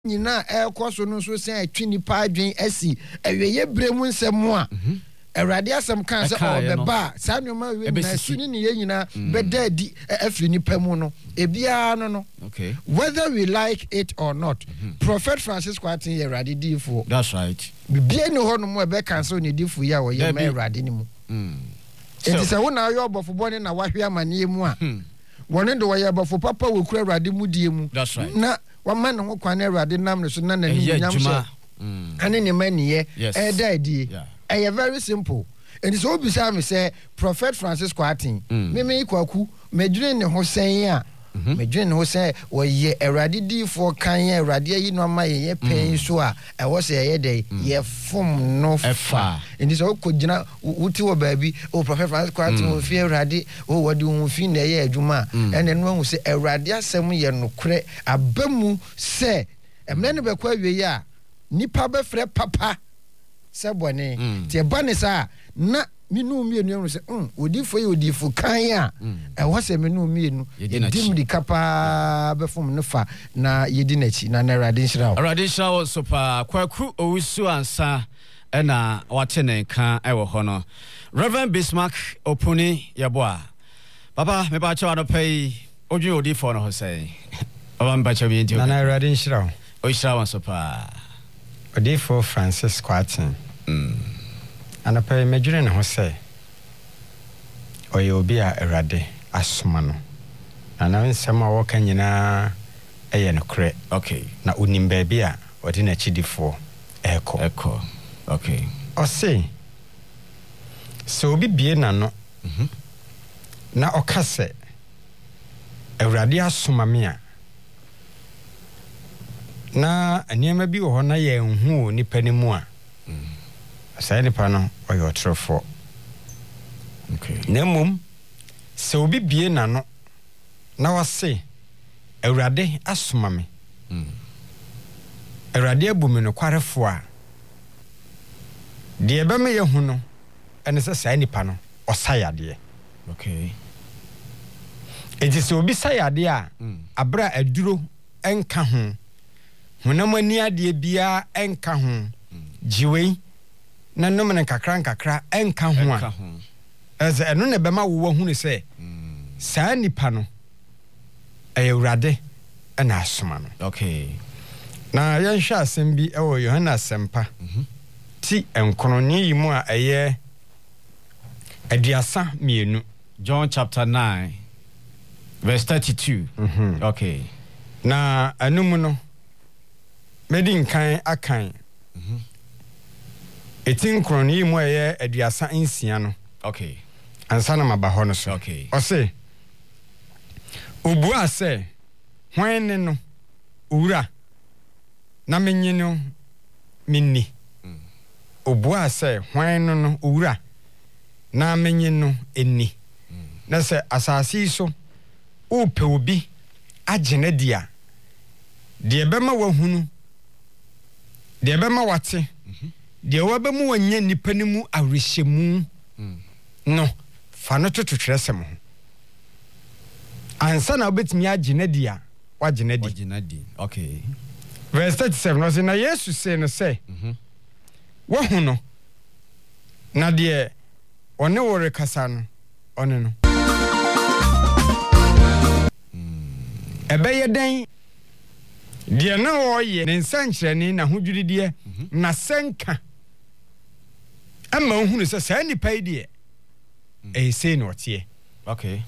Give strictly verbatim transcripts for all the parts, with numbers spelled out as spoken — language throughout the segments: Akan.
nyina ekoso no so sen atwi nipa adwen asi aweye bremu nsem a Awurade asem kan se obeba sa nwoma we na suni ne ye nyina beda di afri nipa mu no ebia no no okay whether we like it or not mm-hmm. Prophet Francis Kwatin ye Awurade difo that's right bibia ne ho no mo ebe kan so ne difo ya wo ye ma Awurade ni mu mm enti se wona yo obofo bone na wahwe amane mu a wone do ye obofo papa wo kura Awurade mu die mu na wama ne ho kwan Awurade nam ne so na na ni nyam so ane ne maniye e da die e very simple and so bisa me say Prophet Francis Kwatin me me kwaku medwene ne ho sen a medwene ne ho sen wo ye Awurade difo kan ye Awurade yi no ma ye pen so a e wo se ye dey ye fom no fa and so ko gina wuti wo baabi o Prophet Francis Kwatin wo fi Awurade o wodi wo fi na ye adwuma ene no hu se Awurade asem ye nokre abamu se emne ne bekwa wie a nipa be frɛ papa sebone tie bane sa na minu mienu enu se um odifo ye odifo kan a e wo se minu mienu yedim di kapa be fom ne fa na yedi nachi na na Awurade nhira Awurade nhira so pa kwaku owusu ansa e na watene kan e wo ho no Reverend Bismarck Opuni yeboa papa me ba chawa no pay odwi odifo no ho sei oba me ba chawa bi nti na na Awurade nhira o nhira so pa Odifo Francis Kwatin. Mm. Anapa medwene ne ho se. Oye obi a Awurade asoma no. Ana nsema wo ka nyina eye no kre. Okay. Na onim ba bia odi na chidifo eko. Eko. Okay. O se. So obi bie na no. Mhm. Na okase. Awurade asoma me a na aniema bi wo na ye nhu nipa ni mu a mm sai nipa no o yo trofo okay na mum se obi bie na no na wase Awurade asoma me mm Awurade abu me no kwarefo a de ebe me ye hu no ene se sai nipa no osayade okay enti se obi sayade a mm. abra aduro enka ho Hunamani ade bia enka ho jiwe na nomene kakra nkakra enka ho a eze eno ne bema wo hu ne se saa nipa no Awurade na asoma no okay na yenhwa asem bi ewo Yohana Sempa ti enkono ni yimu a eye aduasa mienu John chapter nine verse thirty-two mm-hmm. okay na anumu no Medin kan akan. Mhm. Etin kroni mu eye aduasa nsia no. Okay. Ansa na mabaho no so. Okay. O se Obu ase hwan ne no owura na menyi no minni. Mm. Obu ase hwan no no owura na menyi no enni. Mm. Na se asasi so o pe obi agene dia. De bema wahunu de bema wate de wabemu wanya nipa ni mu awrehemu no fa no tototwresem ho ansa na obetimi agene dia wagene di wagene di okay verse thirty-seven no say na Yesu say no say mhm wahu no na de one wo rekasa no one no ebeye den de na oye ne nsankyerene na hodwuridie na senka ama ohunu se sa nipa ide e sei no tie okay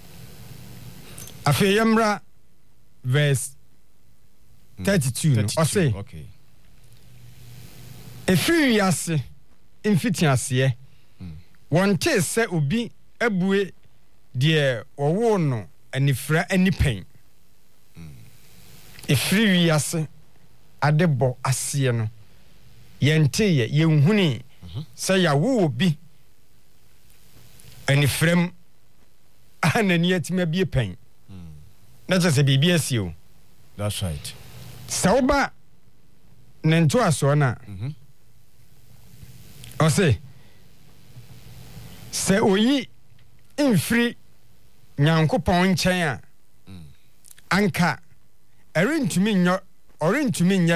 afi yamra verse thirty-two no o say okay efiri ase infiti ase wonte se obi abue de owo no anifra anipen efiri wiase adebo ase no yente ye yenhuni se ya wo obi anifrem anani atima bie pen na je se bibia asio that's right sauba nento aso na mhm o se se oyi infiri nyankopon nchen a anka erintumi nyo ɔrentumi nyɛ